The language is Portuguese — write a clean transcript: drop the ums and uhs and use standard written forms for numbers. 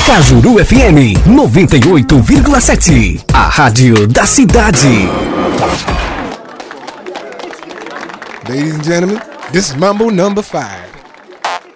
Cajuru FM 98,7. A rádio da cidade. Ladies and gentlemen, this is Mambo number 5.